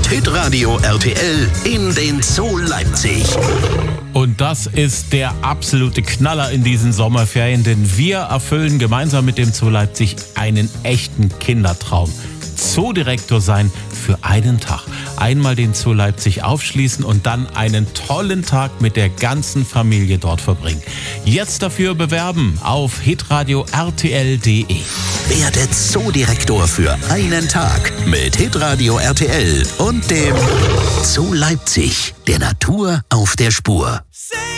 Hitradio RTL in den Zoo Leipzig. Und das ist der absolute Knaller in diesen Sommerferien, denn wir erfüllen gemeinsam mit dem Zoo Leipzig einen echten Kindertraum. Zoodirektor sein für einen Tag. Einmal den Zoo Leipzig aufschließen und dann einen tollen Tag mit der ganzen Familie dort verbringen. Jetzt dafür bewerben auf hitradio rtl.de. Werde Zoodirektor für einen Tag mit Hitradio RTL und dem Zoo Leipzig, der Natur auf der Spur.